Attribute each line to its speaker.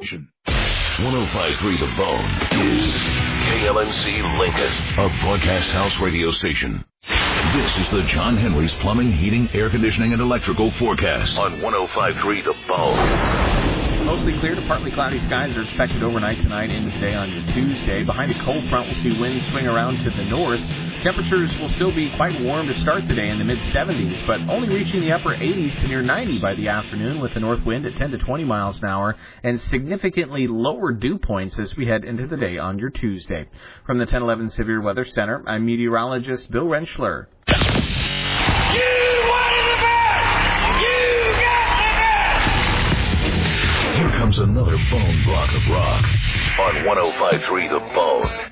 Speaker 1: station. 105.3 The Bone is KLNC Lincoln, a broadcast house radio station. This is the John Henry's Plumbing, Heating, Air Conditioning, and Electrical forecast on 105.3 The Bone.
Speaker 2: Mostly clear to partly cloudy skies are expected overnight tonight into the day on your Tuesday. Behind a cold front, we'll see winds swing around to the north. Temperatures will still be quite warm to start the day in the mid-70s, but only reaching the upper 80s to near 90 by the afternoon with the north wind at 10 to 20 miles an hour and significantly lower dew points as we head into the day on your Tuesday. From the 1011 Severe Weather Center, I'm meteorologist Bill Rentschler.
Speaker 1: Here comes another bone block of rock on 105.3 The Bone.